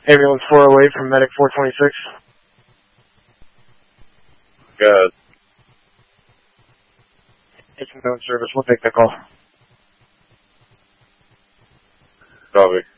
Ambulance 408 from Medic 426. Good. Taking no service. We'll take that call. Copy.